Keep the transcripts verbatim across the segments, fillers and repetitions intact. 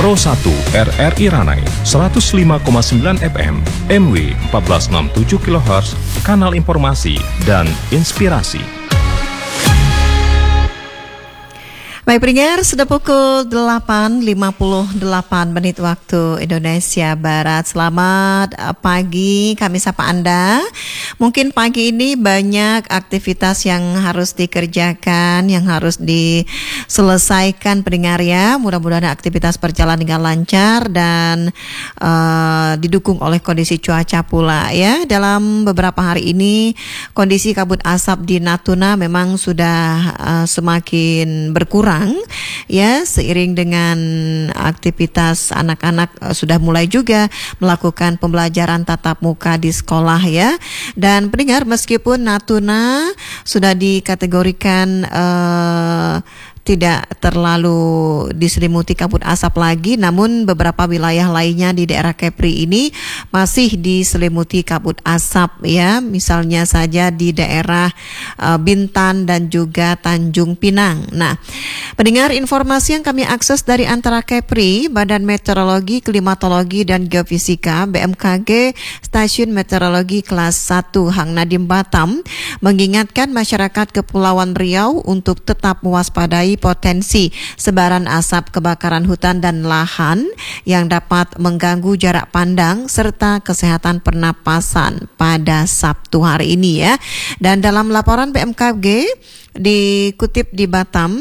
Pro satu R R I Ranai seratus lima koma sembilan F M, M W empat belas enam puluh tujuh kilohertz, kanal informasi dan inspirasi. Baik pendengar, sudah pukul delapan lima puluh delapan menit waktu Indonesia Barat. Selamat pagi, kami sapa Anda. Mungkin pagi ini banyak aktivitas yang harus dikerjakan, yang harus diselesaikan pendengar ya. Mudah-mudahan aktivitas berjalan dengan lancar dan uh, didukung oleh kondisi cuaca pula ya. Dalam beberapa hari ini kondisi kabut asap di Natuna memang sudah uh, semakin berkurang ya, seiring dengan aktivitas anak-anak uh, sudah mulai juga melakukan pembelajaran tatap muka di sekolah ya. Dan pendengar, meskipun Natuna sudah dikategorikan uh, tidak terlalu diselimuti kabut asap lagi, namun beberapa wilayah lainnya di daerah Kepri ini masih diselimuti kabut asap ya. Misalnya saja di daerah uh, Bintan dan juga Tanjung Pinang. Nah, pendengar, informasi yang kami akses dari antara Kepri, Badan Meteorologi, Klimatologi dan Geofisika B M K G Stasiun Meteorologi Kelas satu Hang Nadim Batam mengingatkan masyarakat Kepulauan Riau untuk tetap mewaspadai potensi sebaran asap kebakaran hutan dan lahan yang dapat mengganggu jarak pandang serta kesehatan pernapasan pada Sabtu hari ini ya. Dan dalam laporan B M K G dikutip di Batam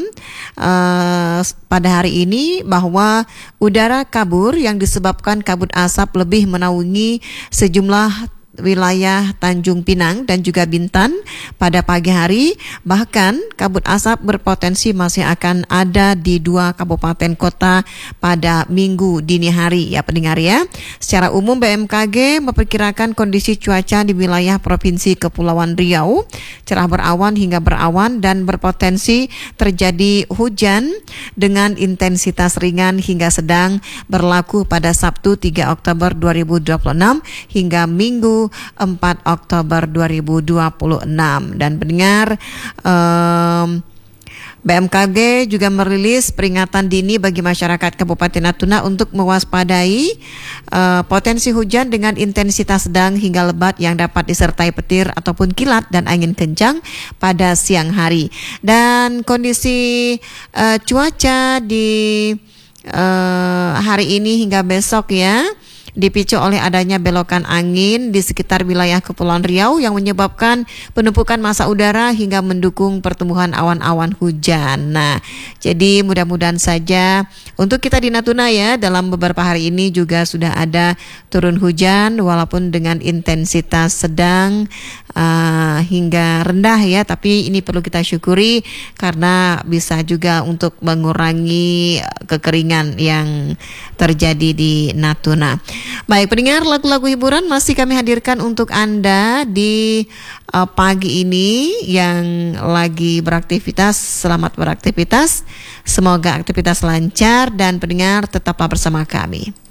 uh, pada hari ini bahwa udara kabur yang disebabkan kabut asap lebih menaungi sejumlah wilayah Tanjung Pinang dan juga Bintan pada pagi hari. Bahkan kabut asap berpotensi masih akan ada di dua kabupaten kota pada minggu dini hari ya pendengar ya. Secara umum B M K G memperkirakan kondisi cuaca di wilayah Provinsi Kepulauan Riau cerah berawan hingga berawan dan berpotensi terjadi hujan dengan intensitas ringan hingga sedang berlaku pada Sabtu tiga Oktober dua ribu dua puluh enam hingga Minggu empat Oktober dua ribu dua puluh enam. Dan pendengar, um, B M K G juga merilis peringatan dini bagi masyarakat Kabupaten Natuna untuk mewaspadai uh, potensi hujan dengan intensitas sedang hingga lebat yang dapat disertai petir ataupun kilat dan angin kencang pada siang hari. Dan kondisi uh, cuaca di uh, hari ini hingga besok ya dipicu oleh adanya belokan angin di sekitar wilayah Kepulauan Riau yang menyebabkan penumpukan massa udara hingga mendukung pertumbuhan awan-awan hujan. Nah, jadi mudah-mudahan saja untuk kita di Natuna ya, dalam beberapa hari ini juga sudah ada turun hujan walaupun dengan intensitas sedang uh, hingga rendah ya, tapi ini perlu kita syukuri karena bisa juga untuk mengurangi kekeringan yang terjadi di Natuna. Baik pendengar, lagu-lagu hiburan masih kami hadirkan untuk Anda di uh, pagi ini yang lagi beraktivitas. Selamat beraktivitas, semoga aktivitas lancar dan pendengar tetaplah bersama kami.